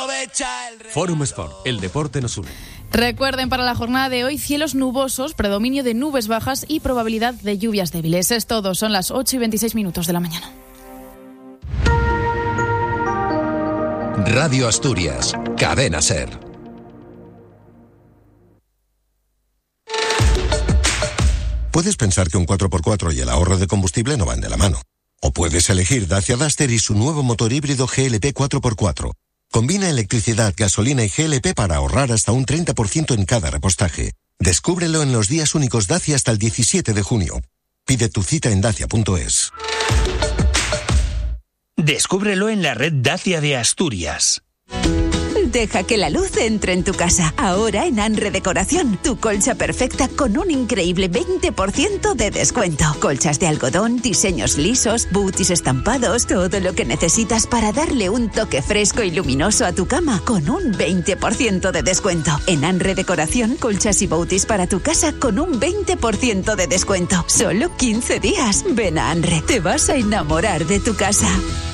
Fórum Sport, el deporte nos une. Recuerden, para la jornada de hoy, cielos nubosos, predominio de nubes bajas y probabilidad de lluvias débiles. Es todo, son las 8:26 de la mañana. Radio Asturias, Cadena SER. Puedes pensar que un 4x4 y el ahorro de combustible no van de la mano. O puedes elegir Dacia Duster y su nuevo motor híbrido GLP 4x4. Combina electricidad, gasolina y GLP para ahorrar hasta un 30% en cada repostaje. Descúbrelo en los días únicos Dacia hasta el 17 de junio. Pide tu cita en dacia.es. Descúbrelo en la red Dacia de Asturias. Deja que la luz entre en tu casa. Ahora en Anre Decoración, tu colcha perfecta con un increíble 20% de descuento. Colchas de algodón, diseños lisos, booties estampados, todo lo que necesitas para darle un toque fresco y luminoso a tu cama con un 20% de descuento. En Anre Decoración, colchas y booties para tu casa con un 20% de descuento. Solo 15 días. Ven a Anre, te vas a enamorar de tu casa.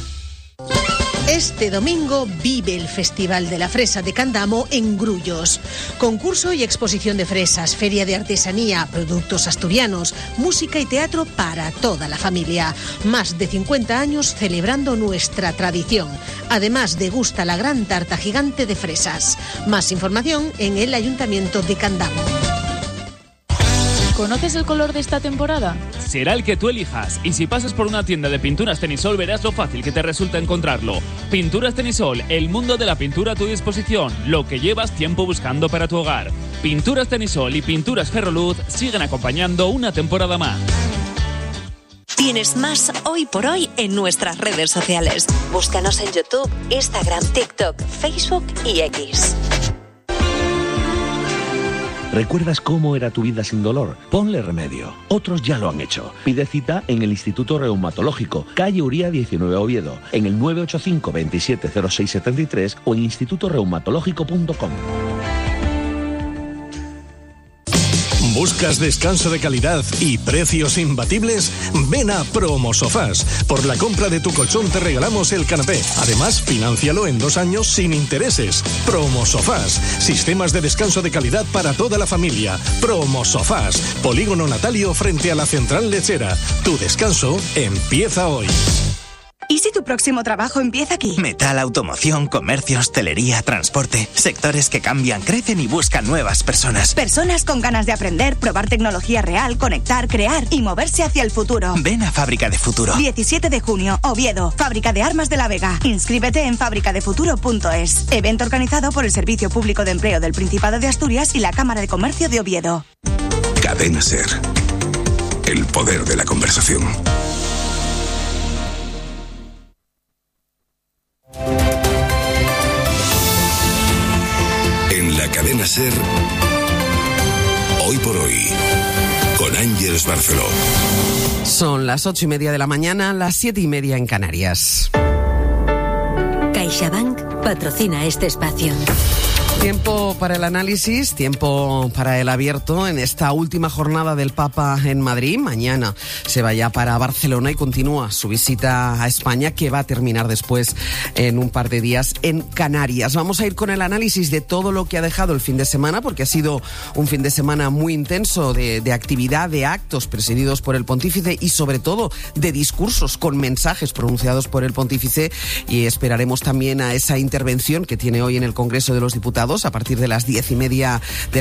Este domingo vive el Festival de la Fresa de Candamo en Grullos. Concurso y exposición de fresas, feria de artesanía, productos asturianos, música y teatro para toda la familia. Más de 50 años celebrando nuestra tradición. Además, degusta la gran tarta gigante de fresas. Más información en el Ayuntamiento de Candamo. ¿Conoces el color de esta temporada? Será el que tú elijas, y si pasas por una tienda de pinturas Tenisol verás lo fácil que te resulta encontrarlo. Pinturas Tenisol, el mundo de la pintura a tu disposición, lo que llevas tiempo buscando para tu hogar. Pinturas Tenisol y Pinturas Ferroluz siguen acompañando una temporada más. Tienes más Hoy por Hoy en nuestras redes sociales. Búscanos en YouTube, Instagram, TikTok, Facebook y X. ¿Recuerdas cómo era tu vida sin dolor? Ponle remedio. Otros ya lo han hecho. Pide cita en el Instituto Reumatológico, calle Uría 19 Oviedo, en el 985 27 06 73 o en institutoreumatológico.com. ¿Buscas descanso de calidad y precios imbatibles? Ven a Promosofás. Por la compra de tu colchón te regalamos el canapé. Además, fináncialo en 2 años sin intereses. Promosofás. Sistemas de descanso de calidad para toda la familia. Promosofás. Polígono Natalio frente a la Central Lechera. Tu descanso empieza hoy. ¿Y si tu próximo trabajo empieza aquí? Metal, automoción, comercio, hostelería, transporte. Sectores que cambian, crecen y buscan nuevas personas. Personas con ganas de aprender, probar tecnología real, conectar, crear y moverse hacia el futuro. Ven a Fábrica de Futuro. 17 de junio, Oviedo, Fábrica de Armas de la Vega. Inscríbete en fabricadefuturo.es. Evento organizado por el Servicio Público de Empleo del Principado de Asturias y la Cámara de Comercio de Oviedo. Cadena SER. El poder de la conversación. En la Cadena SER, Hoy por Hoy, con Ángeles Barceló. Son las 8:30 de la mañana, las 7:30 en Canarias. CaixaBank patrocina este espacio. Tiempo para el análisis, tiempo para el abierto en esta última jornada del Papa en Madrid. Mañana se va ya para Barcelona y continúa su visita a España, que va a terminar después en un par de días en Canarias. Vamos a ir con el análisis de todo lo que ha dejado el fin de semana, porque ha sido un fin de semana muy intenso de actividad, de actos presididos por el pontífice y sobre todo de discursos con mensajes pronunciados por el pontífice, y esperaremos también a esa intervención que tiene hoy en el Congreso de los Diputados a partir de las 10:30 de